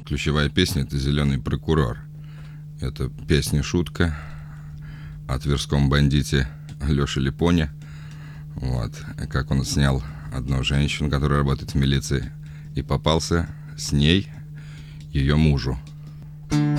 ключевая песня — это «Зеленый прокурор». Это песня-шутка о тверском бандите Лёше Липоне. Вот. Как он снял одну женщину, которая работает в милиции, и попался с ней ее мужу.